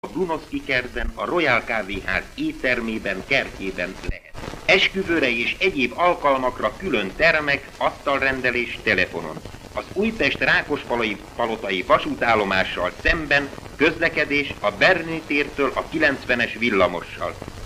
a Brunoszki kertben, a Royal Kávéház éttermében, kertjében lehet. Esküvőre és egyéb alkalmakra külön termek, asztalrendelés telefonon. Az Újpest Rákospalotai vasútállomással szemben közlekedés a Berni tértől a 90-es villamossal.